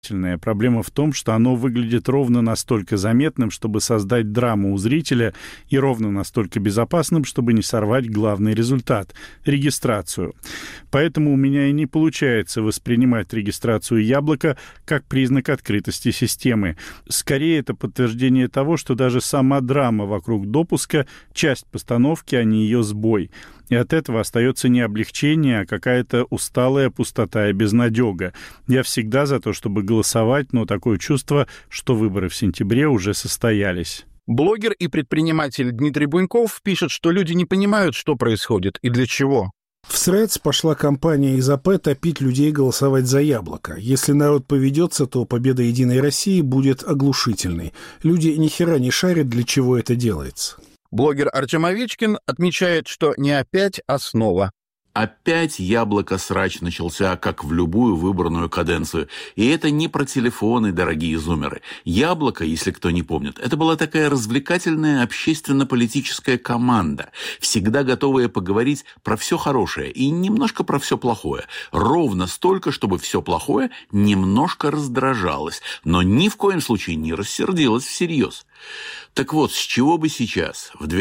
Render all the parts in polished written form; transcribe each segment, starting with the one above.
Проблема в том, что оно выглядит ровно настолько заметным, чтобы создать драму у зрителя, и ровно настолько безопасным, чтобы не сорвать главный результат — регистрацию. Поэтому у меня и не получается воспринимать регистрацию яблока как признак открытости системы. Скорее, это подтверждение того, что даже сама драма вокруг допуска — часть постановки, а не ее сбой. И от этого остается не облегчение, а какая-то усталая пустота и безнадега. Я всегда за то, чтобы голосовать, но такое чувство, что выборы в сентябре уже состоялись. Блогер и предприниматель Дмитрий Буйнков пишет, что люди не понимают, что происходит и для чего. В Threads пошла кампания из АП топить людей голосовать за яблоко. Если народ поведется, то победа «Единой России» будет оглушительной. Люди ни хера не шарят, для чего это делается. Блогер Артем Овечкин отмечает, что не опять, а снова. Опять яблоко-срач начался, как в любую выборную каденцию. И это не про телефоны, дорогие зумеры. Яблоко, если кто не помнит, это была такая развлекательная общественно-политическая команда, всегда готовая поговорить про все хорошее и немножко про все плохое. Ровно столько, чтобы все плохое немножко раздражалось, но ни в коем случае не рассердилось всерьез. Так вот, с чего бы сейчас, в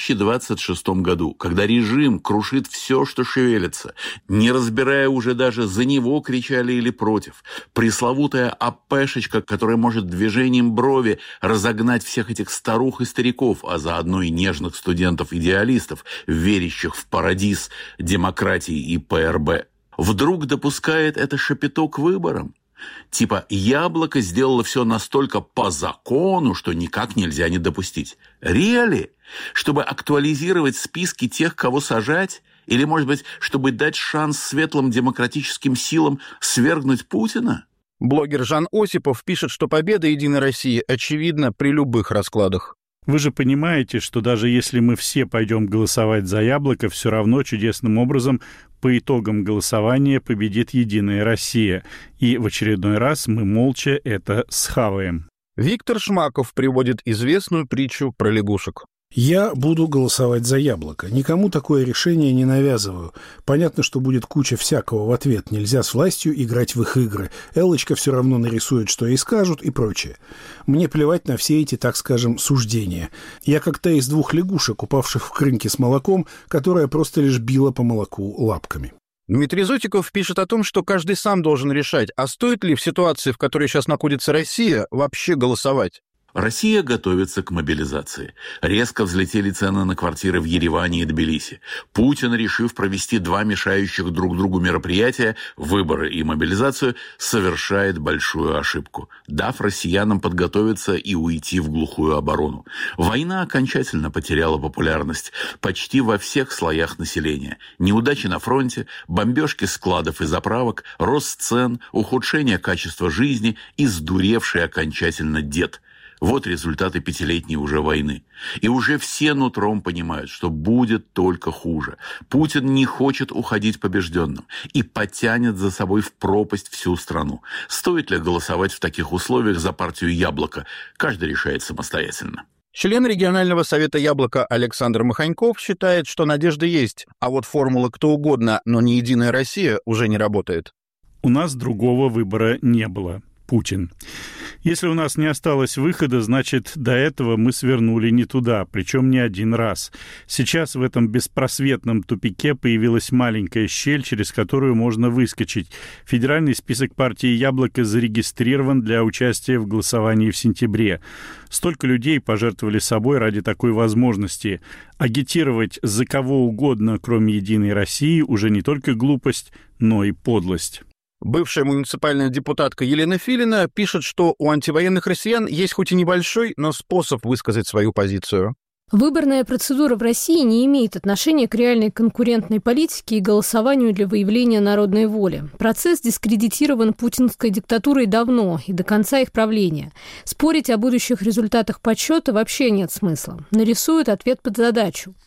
2026 году, когда режим крушит все, что шевелится, не разбирая уже даже за него кричали или против, пресловутая АПшечка, которая может движением брови разогнать всех этих старух и стариков, а заодно и нежных студентов-идеалистов, верящих в парадиз демократии и ПРБ, вдруг допускает это шапито к выборам? Типа яблоко сделало все настолько по закону, что никак нельзя не допустить. Реали? Чтобы актуализировать списки тех, кого сажать? Или, может быть, чтобы дать шанс светлым демократическим силам свергнуть Путина? Блогер Жан Осипов пишет, что победа «Единой России» очевидна при любых раскладах. Вы же понимаете, что даже если мы все пойдем голосовать за яблоко, все равно чудесным образом по итогам голосования победит «Единая Россия». И в очередной раз мы молча это схаваем. Виктор Шмаков приводит известную притчу про лягушек. Я буду голосовать за яблоко. Никому такое решение не навязываю. Понятно, что будет куча всякого в ответ. Нельзя с властью играть в их игры. Эллочка все равно нарисует, что ей скажут, и прочее. Мне плевать на все эти, так скажем, суждения. Я как та из двух лягушек, упавших в крынке с молоком, которая просто лишь била по молоку лапками. Дмитрий Зотиков пишет о том, что каждый сам должен решать, а стоит ли в ситуации, в которой сейчас находится Россия, вообще голосовать. Россия готовится к мобилизации. Резко взлетели цены на квартиры в Ереване и Тбилиси. Путин, решив провести два мешающих друг другу мероприятия, выборы и мобилизацию, совершает большую ошибку, дав россиянам подготовиться и уйти в глухую оборону. Война окончательно потеряла популярность почти во всех слоях населения. Неудачи на фронте, бомбежки складов и заправок, рост цен, ухудшение качества жизни и сдуревший окончательно дед. Вот результаты пятилетней уже войны. И уже все нутром понимают, что будет только хуже. Путин не хочет уходить побежденным и потянет за собой в пропасть всю страну. Стоит ли голосовать в таких условиях за партию «Яблоко»? Каждый решает самостоятельно. Член регионального совета «Яблоко» Александр Маханьков считает, что надежда есть, а вот формула «кто угодно, но не Единая Россия» уже не работает. У нас другого выбора не было. Путин. Если у нас не осталось выхода, значит, до этого мы свернули не туда, причем не один раз. Сейчас в этом беспросветном тупике появилась маленькая щель, через которую можно выскочить. Федеральный список партии «Яблоко» зарегистрирован для участия в голосовании в сентябре. Столько людей пожертвовали собой ради такой возможности. Агитировать за кого угодно, кроме «Единой России», уже не только глупость, но и подлость. Бывшая муниципальная депутатка Елена Филина пишет, что у антивоенных россиян есть хоть и небольшой, но способ высказать свою позицию. Выборная процедура в России не имеет отношения к реальной конкурентной политике и голосованию для выявления народной воли. Процесс дискредитирован путинской диктатурой давно и до конца их правления. Спорить о будущих результатах подсчета вообще нет смысла. Нарисуют ответ под задачу.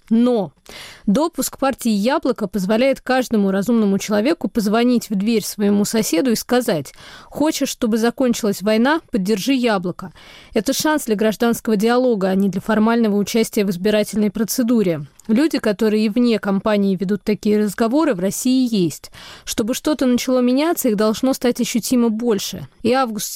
Но допуск партии «Яблоко» позволяет каждому разумному человеку позвонить в дверь своему соседу и сказать: «Хочешь, чтобы закончилась война? Поддержи «Яблоко». Это шанс для гражданского диалога, а не для формального участия в избирательной процедуре. Люди, которые и вне кампании ведут такие разговоры, в России есть. Чтобы что-то начало меняться, их должно стать ощутимо больше. И август